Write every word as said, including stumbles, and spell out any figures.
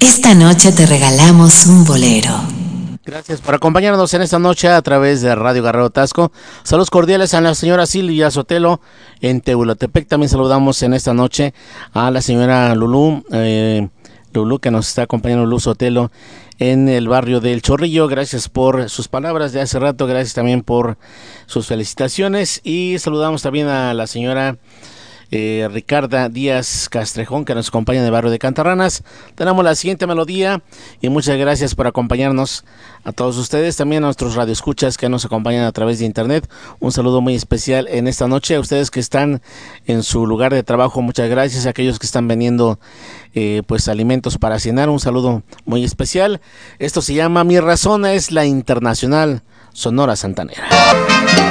Esta noche te regalamos un bolero. Gracias por acompañarnos en esta noche a través de Radio Guerrero Tasco. Saludos cordiales a la señora Silvia Sotelo en Tehuantepec. También saludamos en esta noche a la señora Lulú, eh, Lulú que nos está acompañando, Lulú Sotelo, en el barrio del Chorrillo. Gracias por sus palabras de hace rato, gracias también por sus felicitaciones. Y saludamos también a la señora Eh, Ricarda Díaz Castrejón, que nos acompaña en el barrio de Cantarranas. Tenemos la siguiente melodía y muchas gracias por acompañarnos a todos ustedes, también a nuestros radioescuchas que nos acompañan a través de internet. Un saludo muy especial en esta noche a ustedes que están en su lugar de trabajo. Muchas gracias a aquellos que están vendiendo eh, pues alimentos para cenar. Un saludo muy especial. Esto se llama Mi Razón es la Internacional Sonora Santanera.